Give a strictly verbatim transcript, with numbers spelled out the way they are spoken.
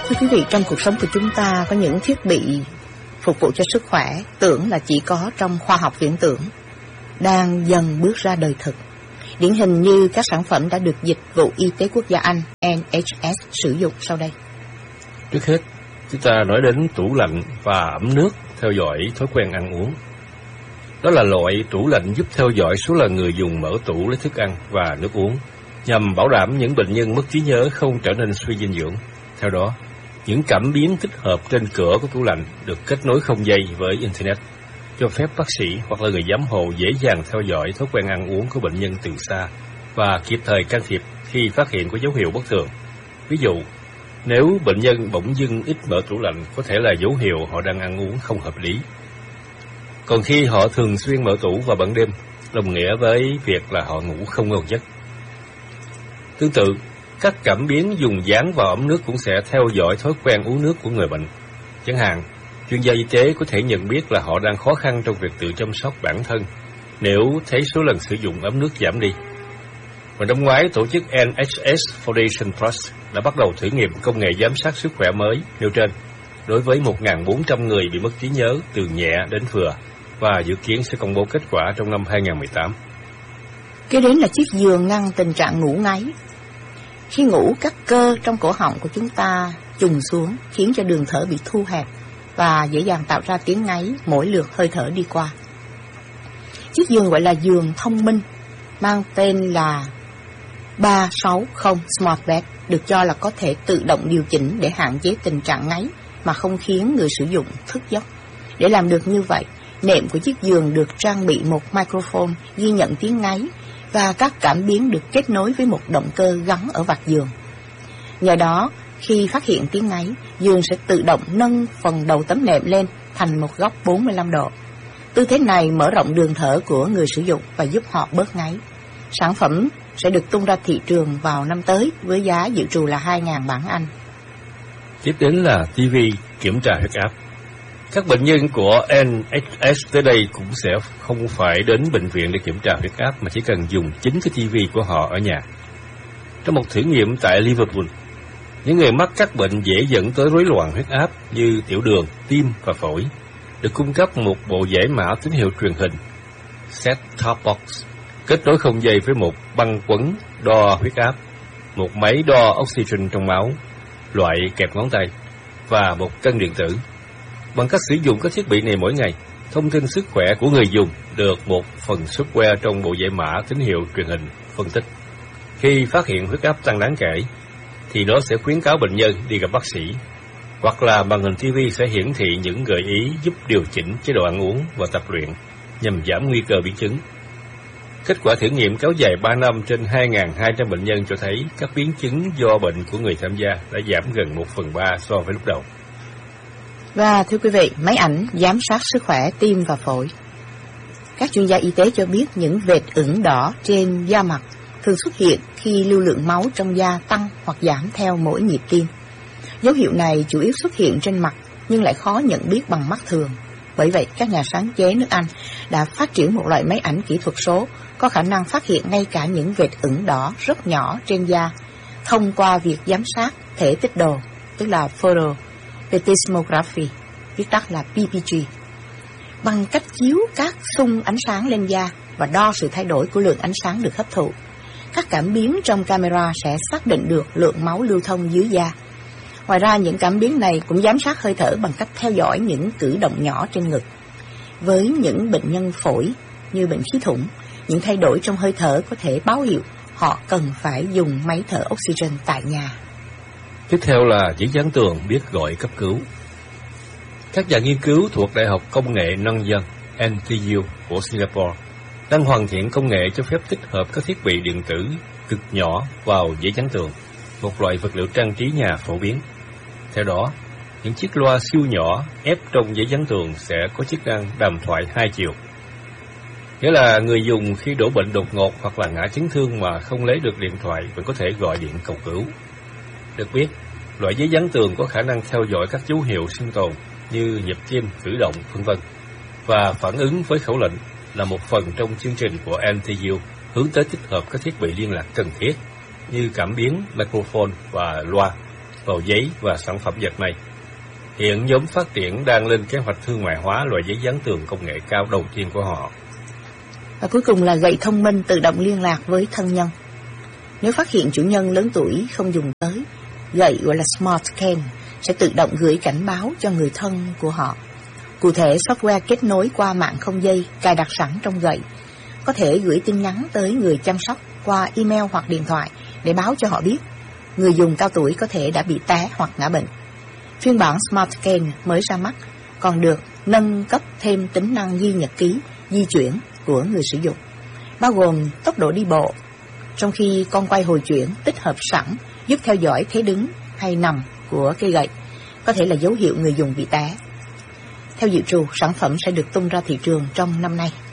Thưa quý vị, trong cuộc sống của chúng ta có những thiết bị phục vụ cho sức khỏe tưởng là chỉ có trong khoa học viễn tưởng đang dần bước ra đời thực. Điển hình như các sản phẩm đã được Dịch vụ Y tế Quốc gia Anh N H S sử dụng sau đây. Trước hết, chúng ta nói đến tủ lạnh và ấm nước theo dõi thói quen ăn uống. Đó là loại tủ lạnh giúp theo dõi số lần người dùng mở tủ lấy thức ăn và nước uống, nhằm bảo đảm những bệnh nhân mất trí nhớ không trở nên suy dinh dưỡng. Theo đó, những cảm biến tích hợp trên cửa của tủ lạnh được kết nối không dây với Internet, cho phép bác sĩ hoặc là người giám hộ dễ dàng theo dõi thói quen ăn uống của bệnh nhân từ xa và kịp thời can thiệp khi phát hiện có dấu hiệu bất thường. Ví dụ, nếu bệnh nhân bỗng dưng ít mở tủ lạnh, có thể là dấu hiệu họ đang ăn uống không hợp lý. Còn khi họ thường xuyên mở tủ vào ban đêm, đồng nghĩa với việc là họ ngủ không ngon giấc. Tương tự, các cảm biến dùng dán vào ấm nước cũng sẽ theo dõi thói quen uống nước của người bệnh. Chẳng hạn, chuyên gia y tế có thể nhận biết là họ đang khó khăn trong việc tự chăm sóc bản thân nếu thấy số lần sử dụng ấm nước giảm đi. Và năm ngoái, tổ chức N H S Foundation Trust đã bắt đầu thử nghiệm công nghệ giám sát sức khỏe mới nêu trên đối với một nghìn bốn trăm người bị mất trí nhớ từ nhẹ đến vừa, và dự kiến sẽ công bố kết quả trong năm hai nghìn không trăm mười tám. Kế đến là chiếc giường ngăn tình trạng ngủ ngáy. Khi ngủ, các cơ trong cổ họng của chúng ta chùng xuống, khiến cho đường thở bị thu hẹp và dễ dàng tạo ra tiếng ngáy mỗi lượt hơi thở đi qua. Chiếc giường gọi là giường thông minh, mang tên là ba sáu không Smart Bed, được cho là có thể tự động điều chỉnh để hạn chế tình trạng ngáy mà không khiến người sử dụng thức giấc. Để làm được như vậy, nệm của chiếc giường được trang bị một microphone ghi nhận tiếng ngáy và các cảm biến được kết nối với một động cơ gắn ở vạt giường. Nhờ đó, khi phát hiện tiếng ngáy, giường sẽ tự động nâng phần đầu tấm nệm lên thành một góc bốn mươi lăm độ. Tư thế này mở rộng đường thở của người sử dụng và giúp họ bớt ngáy. Sản phẩm sẽ được tung ra thị trường vào năm tới với giá dự trù là hai nghìn bảng Anh. Tiếp đến là ti vi kiểm tra huyết áp. Các bệnh nhân của N H S tới đây cũng sẽ không phải đến bệnh viện để kiểm tra huyết áp, mà chỉ cần dùng chính cái ti vi của họ ở nhà. Trong một thử nghiệm tại Liverpool, những người mắc các bệnh dễ dẫn tới rối loạn huyết áp như tiểu đường, tim và phổi được cung cấp một bộ giải mã tín hiệu truyền hình set-top box kết nối không dây với một băng quấn đo huyết áp, một máy đo oxygen trong máu, loại kẹp ngón tay và một cân điện tử. Bằng cách sử dụng các thiết bị này mỗi ngày, thông tin sức khỏe của người dùng được một phần software trong bộ giải mã tín hiệu truyền hình phân tích. Khi phát hiện huyết áp tăng đáng kể, thì nó sẽ khuyến cáo bệnh nhân đi gặp bác sĩ, hoặc là màn hình ti vi sẽ hiển thị những gợi ý giúp điều chỉnh chế độ ăn uống và tập luyện nhằm giảm nguy cơ biến chứng. Kết quả thử nghiệm kéo dài ba năm trên hai nghìn hai trăm bệnh nhân cho thấy các biến chứng do bệnh của người tham gia đã giảm gần một phần ba so với lúc đầu. Và thưa quý vị, máy ảnh giám sát sức khỏe tim và phổi. Các chuyên gia y tế cho biết những vệt ửng đỏ trên da mặt thường xuất hiện khi lưu lượng máu trong da tăng hoặc giảm theo mỗi nhịp tim. Dấu hiệu này chủ yếu xuất hiện trên mặt nhưng lại khó nhận biết bằng mắt thường. Bởi vậy, các nhà sáng chế nước Anh đã phát triển một loại máy ảnh kỹ thuật số có khả năng phát hiện ngay cả những vệt ửng đỏ rất nhỏ trên da thông qua việc giám sát thể tích đồ, tức là Photoplethysmography, viết tắt là P P G, bằng cách chiếu các xung ánh sáng lên da và đo sự thay đổi của lượng ánh sáng được hấp thụ. Các cảm biến trong camera sẽ xác định được lượng máu lưu thông dưới da. Ngoài ra, những cảm biến này cũng giám sát hơi thở bằng cách theo dõi những cử động nhỏ trên ngực. Với những bệnh nhân phổi như bệnh khí thủng, những thay đổi trong hơi thở có thể báo hiệu họ cần phải dùng máy thở oxygen tại nhà. Tiếp theo là giấy dán tường biết gọi cấp cứu. Các nhà nghiên cứu thuộc Đại học Công nghệ Nanyang N T U của Singapore đang hoàn thiện công nghệ cho phép tích hợp các thiết bị điện tử cực nhỏ vào giấy dán tường, một loại vật liệu trang trí nhà phổ biến. Theo đó, những chiếc loa siêu nhỏ ép trong giấy dán tường sẽ có chức năng đàm thoại hai chiều. Nghĩa là người dùng khi đổ bệnh đột ngột hoặc là ngã chấn thương mà không lấy được điện thoại vẫn có thể gọi điện cầu cứu. Được biết, loại giấy dán tường có khả năng theo dõi các dấu hiệu sinh tồn như nhịp tim, cử động, vân vân, và phản ứng với khẩu lệnh là một phần trong chương trình của N T U hướng tới tích hợp các thiết bị liên lạc cần thiết như cảm biến, microphone và loa vào giấy và sản phẩm dệt may. Hiện nhóm phát triển đang lên kế hoạch thương mại hóa loại giấy dán tường công nghệ cao đầu tiên của họ. Và cuối cùng là gậy thông minh tự động liên lạc với thân nhân. Nếu phát hiện chủ nhân lớn tuổi không dùng tới, gậy gọi là Smart Cane sẽ tự động gửi cảnh báo cho người thân của họ. Cụ thể, software kết nối qua mạng không dây cài đặt sẵn trong gậy có thể gửi tin nhắn tới người chăm sóc qua email hoặc điện thoại để báo cho họ biết người dùng cao tuổi có thể đã bị té hoặc ngã bệnh. Phiên bản Smart Cane mới ra mắt còn được nâng cấp thêm tính năng ghi nhật ký di chuyển của người sử dụng, bao gồm tốc độ đi bộ, trong khi con quay hồi chuyển tích hợp sẵn giúp theo dõi thế đứng hay nằm của cây gậy, có thể là dấu hiệu người dùng bị té. Theo dự trù, sản phẩm sẽ được tung ra thị trường trong năm nay.